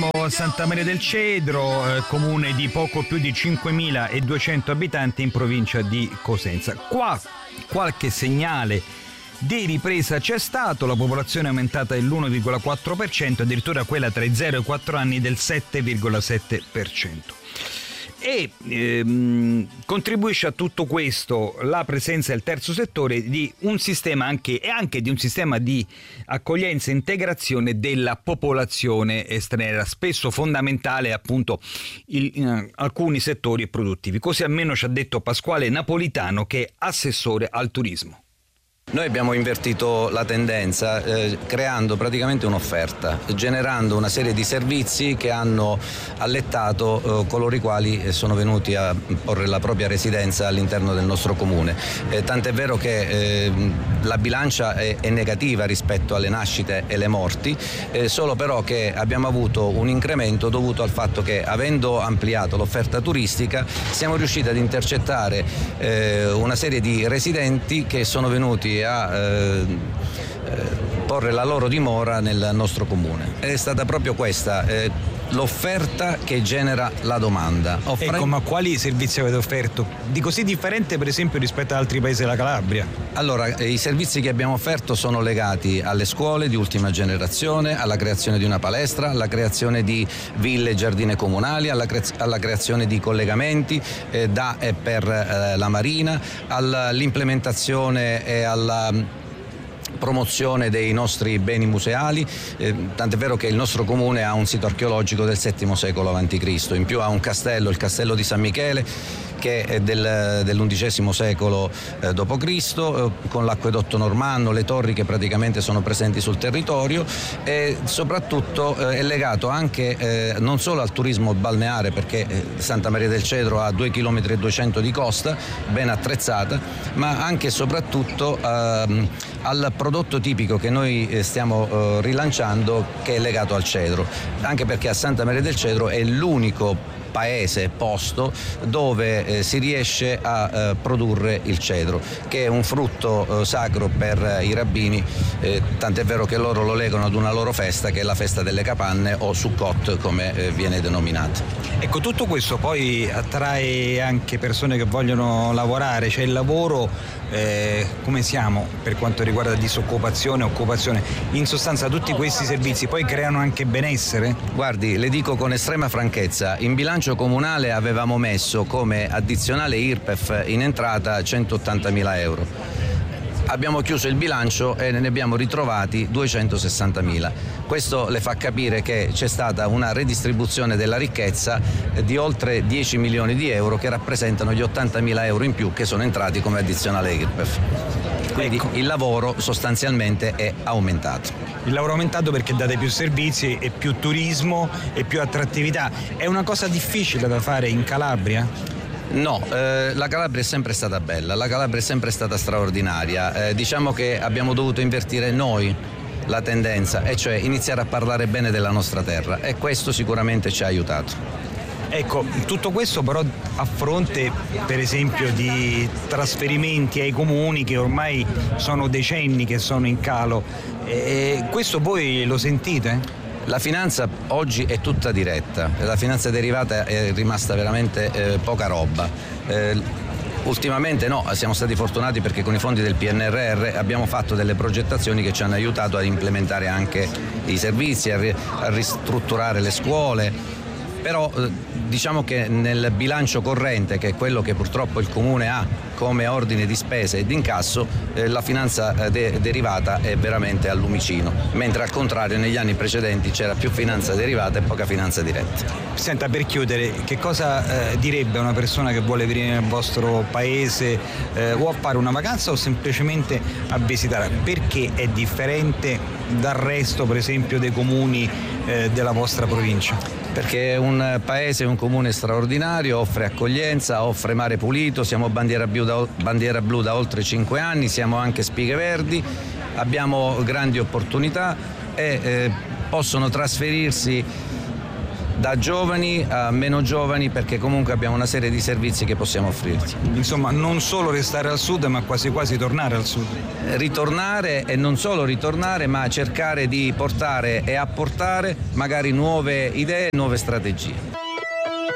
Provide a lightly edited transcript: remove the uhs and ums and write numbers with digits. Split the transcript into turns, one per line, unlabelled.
siamo a Santa Maria del Cedro, comune di poco più di 5.200 abitanti in provincia di Cosenza. Qua qualche segnale di ripresa c'è stato, la popolazione è aumentata dell'1,4%, addirittura quella tra i 0 e i 4 anni del 7,7%. E contribuisce a tutto questo la presenza del terzo settore di un sistema anche di un sistema di accoglienza e integrazione della popolazione straniera, spesso fondamentale appunto in alcuni settori produttivi. Così almeno ci ha detto Pasquale Napolitano, che è assessore al turismo.
Noi abbiamo invertito la tendenza creando praticamente un'offerta, generando una serie di servizi che hanno allettato coloro i quali sono venuti a porre la propria residenza all'interno del nostro comune. Tant'è vero che la bilancia è negativa rispetto alle nascite e le morti, solo però che abbiamo avuto un incremento dovuto al fatto che, avendo ampliato l'offerta turistica, siamo riusciti ad intercettare una serie di residenti che sono venuti a porre la loro dimora nel nostro comune. È stata proprio questa l'offerta che genera la domanda.
Ecco, ma quali servizi avete offerto di così differente per esempio rispetto ad altri paesi della Calabria?
Allora, i servizi che abbiamo offerto sono legati alle scuole di ultima generazione, alla creazione di una palestra, alla creazione di ville e giardini comunali, alla creazione di collegamenti da e per la marina, all'implementazione e alla promozione dei nostri beni museali, tant'è vero che il nostro comune ha un sito archeologico del VII secolo a.C., in più ha un castello, il castello di San Michele, che è dell'XI secolo d.C., con l'acquedotto normanno, le torri che praticamente sono presenti sul territorio, e soprattutto è legato anche non solo al turismo balneare, perché Santa Maria del Cedro ha 2,2 km di costa ben attrezzata, ma anche e soprattutto al prodotto tipico che noi stiamo rilanciando, che è legato al cedro, anche perché a Santa Maria del Cedro è l'unico posto dove si riesce a produrre il cedro, che è un frutto sacro per i rabbini, tant'è vero che loro lo legano ad una loro festa, che è la festa delle capanne, o Sukkot come viene denominata.
Ecco, tutto questo poi attrae anche persone che vogliono lavorare, cioè il lavoro, come siamo per quanto riguarda disoccupazione, occupazione, in sostanza tutti questi servizi poi creano anche benessere?
Guardi, le dico con estrema franchezza, in bilancio comunale avevamo messo come addizionale IRPEF in entrata 180.000 euro. Abbiamo chiuso il bilancio e ne abbiamo ritrovati 260.000. Questo le fa capire che c'è stata una redistribuzione della ricchezza di oltre 10 milioni di euro, che rappresentano gli 80.000 euro in più che sono entrati come addizionale IRPEF. Quindi il lavoro sostanzialmente è aumentato.
Il lavoro è aumentato perché date più servizi e più turismo e più attrattività. È una cosa difficile da fare in Calabria?
No, la Calabria è sempre stata bella, la Calabria è sempre stata straordinaria. Diciamo che abbiamo dovuto invertire noi la tendenza, e cioè iniziare a parlare bene della nostra terra, e questo sicuramente ci ha aiutato.
Ecco, tutto questo però a fronte per esempio di trasferimenti ai comuni che ormai sono decenni che sono in calo, questo voi lo sentite?
La finanza oggi è tutta diretta, la finanza derivata è rimasta veramente poca roba. Ultimamente no, siamo stati fortunati perché con i fondi del PNRR abbiamo fatto delle progettazioni che ci hanno aiutato ad implementare anche i servizi, a ristrutturare le scuole. Però diciamo che nel bilancio corrente, che è quello che purtroppo il Comune ha come ordine di spese e di incasso, la finanza derivata è veramente al lumicino, mentre al contrario negli anni precedenti c'era più finanza derivata e poca finanza diretta.
Senta, per chiudere, che cosa direbbe una persona che vuole venire nel vostro paese o a fare una vacanza o semplicemente a visitare? Perché è differente dal resto, per esempio, dei comuni della vostra provincia?
Perché è un paese, un comune straordinario, offre accoglienza, offre mare pulito, siamo bandiera blu da oltre 5 anni, siamo anche spighe verdi, abbiamo grandi opportunità e possono trasferirsi da giovani a meno giovani, perché comunque abbiamo una serie di servizi che possiamo offrirti.
Insomma, non solo restare al sud, ma quasi quasi tornare al sud.
Ritornare, e non solo ritornare, ma cercare di portare e apportare magari nuove idee, nuove strategie.